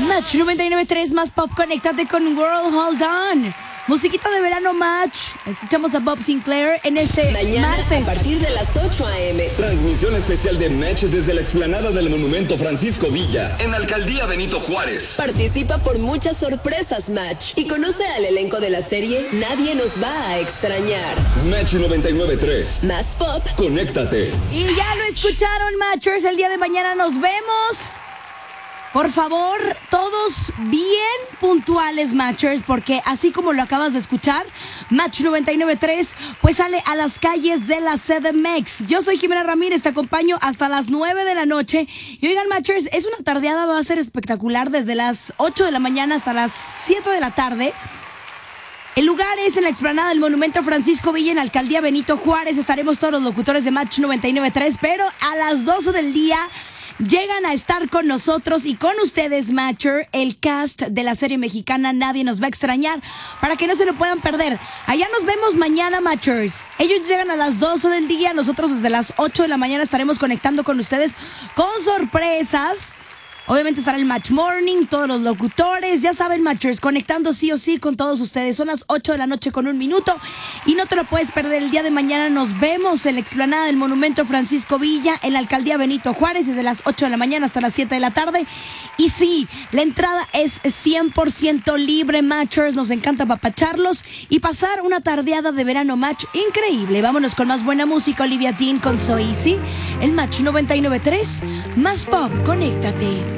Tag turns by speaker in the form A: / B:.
A: Match 99.3 más pop, conéctate con World Hold On. Musiquita de verano Match. Escuchamos a Bob Sinclair en este
B: mañana
A: martes.
B: A partir de las 8 a.m.
C: Transmisión especial de Match desde la explanada del Monumento Francisco Villa, en Alcaldía Benito Juárez.
B: Participa por muchas sorpresas, Match. Y conoce al elenco de la serie Nadie nos va a extrañar.
C: Match 99.3.
B: Más pop.
C: Conéctate.
A: Y ya lo escucharon, Matchers. El día de mañana nos vemos. Por favor, todos bien puntuales, Matchers, porque así como lo acabas de escuchar, Match 99.3 pues sale a las calles de la CDMX. Yo soy Jimena Ramírez, te acompaño hasta las 9 de la noche. Y oigan, Matchers, es una tardeada, va a ser espectacular desde las 8 de la mañana hasta las 7 de la tarde. El lugar es en la explanada del Monumento Francisco Villa, en Alcaldía Benito Juárez. Estaremos todos los locutores de Match 99.3, pero a las 12 del día llegan a estar con nosotros y con ustedes, Matcher, el cast de la serie mexicana Nadie nos va a extrañar, para que no se lo puedan perder. Allá nos vemos mañana, Matchers. Ellos llegan a las 12 del día, nosotros desde las 8 de la mañana estaremos conectando con ustedes con sorpresas. Obviamente estará el Match Morning, todos los locutores, ya saben, Matchers, conectando sí o sí con todos ustedes. Son las 8 de la noche con 1 minuto y no te lo puedes perder. El día de mañana nos vemos en la explanada del Monumento Francisco Villa, en la Alcaldía Benito Juárez, desde las 8 de la mañana hasta las 7 de la tarde. Y sí, la entrada es 100% libre, Matchers. Nos encanta papacharlos y pasar una tardeada de verano Match increíble. Vámonos con más buena música. Olivia Dean con So Easy, el Match 99.3, más pop, conéctate.